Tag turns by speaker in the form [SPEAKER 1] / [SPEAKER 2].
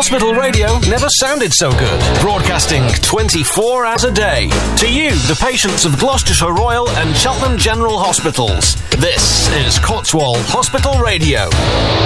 [SPEAKER 1] Hospital radio never sounded so good. Broadcasting 24 hours a day. To you, the patients of Gloucestershire Royal and Cheltenham General Hospitals. This is Cotswold Hospital Radio.